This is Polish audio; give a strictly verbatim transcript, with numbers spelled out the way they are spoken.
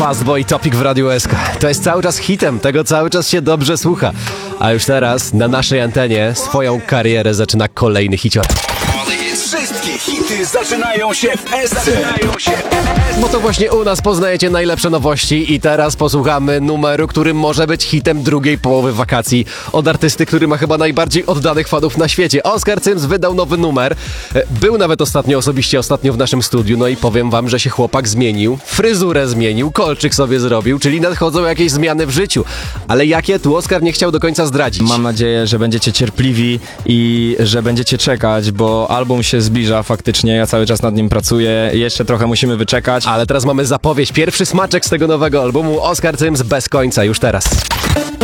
Fastboy Topic w Radiu S K. To jest cały czas hitem, tego cały czas się dobrze słucha. A już teraz na naszej antenie swoją karierę zaczyna kolejny hicior. Wszystkie hity zaczynają się w S C. Bo to właśnie u nas poznajecie najlepsze nowości i teraz posłuchamy numeru, który może być hitem drugiej połowy wakacji. Od artysty, który ma chyba najbardziej oddanych fanów na świecie. Oskar Cyms wydał nowy numer. Był nawet ostatnio osobiście ostatnio w naszym studiu, no i powiem wam, że się chłopak zmienił. Fryzurę zmienił, kolczyk sobie zrobił, czyli nadchodzą jakieś zmiany w życiu. Ale jakie tu Oskar nie chciał do końca zdradzić. Mam nadzieję, że będziecie cierpliwi i że będziecie czekać, bo album się zbliża faktycznie, ja cały czas nad nim pracuję. Jeszcze trochę musimy wyczekać. Ale teraz mamy zapowiedź, pierwszy smaczek z tego nowego albumu. Oskar Cyms bez końca, już teraz.